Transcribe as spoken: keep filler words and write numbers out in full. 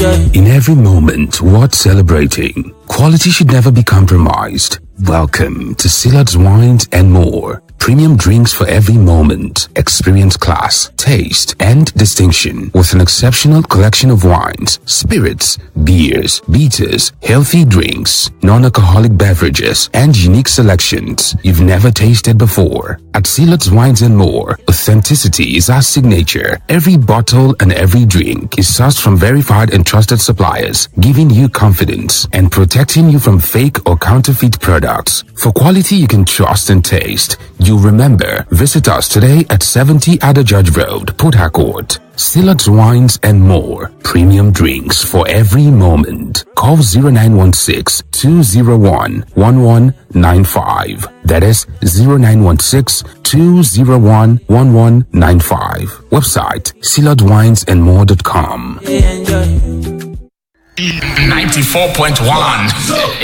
In every moment worth celebrating, quality should never be compromised. Welcome to Silat's Wines and More. Premium drinks for every moment. Experience class, taste, and distinction with an exceptional collection of wines, spirits, beers, bitters, healthy drinks, non-alcoholic beverages, and unique selections you've never tasted before. At Silat's Wines and More, authenticity is our signature. Every bottle and every drink is sourced from verified and trusted suppliers, giving you confidence and protecting you from fake or counterfeit products. For quality you can trust and taste, you remember, visit us today at seventy Ada Judge Road, Port Harcourt. Silat's Wines and More. Premium drinks for every moment. Call zero nine one six, two zero one, one one nine five. That is zero nine one six, two zero one, one one nine five. Website silat wines and more dot com. ninety-four point one